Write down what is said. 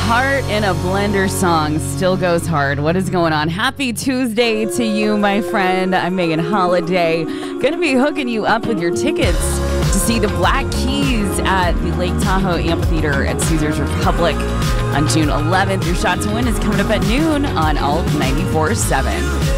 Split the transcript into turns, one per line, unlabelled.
Heart in a Blender song still goes hard. What is going on? Happy Tuesday to you, my friend. I'm Megan Holiday. Gonna be hooking you up with your tickets to see the Black Keys at the Lake Tahoe Amphitheater at Caesars Republic on June 11th. Your shot to win is coming up at noon on Alt 94.7.